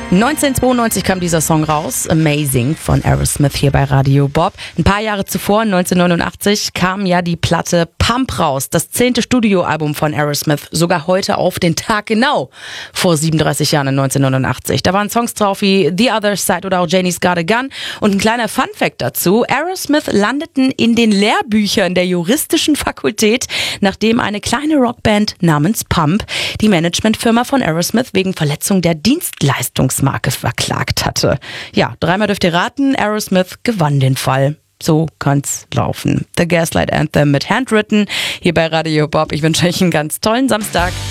1992 kam dieser Song raus, Amazing von Aerosmith hier bei Radio Bob. Ein paar Jahre zuvor, 1989, kam ja die Platte Pump raus, das 10. Studioalbum von Aerosmith, sogar heute auf den Tag genau vor 37 Jahren in 1989. Da waren Songs drauf wie The Other Side oder auch Janie's Got a Gun. Und ein kleiner Funfact dazu, Aerosmith landeten in den Lehrbüchern der juristischen Fakultät, nachdem eine kleine Rockband namens Pump die Managementfirma von Aerosmith wegen Verletzung der Dienstleistungsmarke verklagt hatte. Ja, dreimal dürft ihr raten, Aerosmith gewann den Fall. So kann's laufen. The Gaslight Anthem mit Handwritten hier bei Radio Bob. Ich wünsche euch einen ganz tollen Samstag.